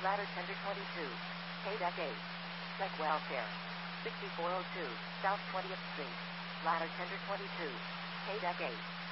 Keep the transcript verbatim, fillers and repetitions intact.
Ladder Tender twenty-two. K-Deck eight. Tech Welfare. sixty-four oh two, South twentieth Street. Ladder Tender twenty-two. K-Deck eight.